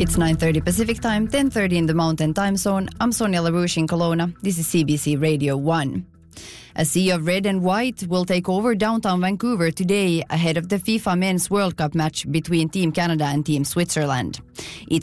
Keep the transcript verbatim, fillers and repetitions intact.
It's nine thirty Pacific Time, ten thirty in the Mountain Time Zone. I'm Sonia LaRouche in Kelowna. This is C B C Radio one. A sea of red and white will take over downtown Vancouver today ahead of the FIFA Men's World Cup match between Team Canada and Team Switzerland. It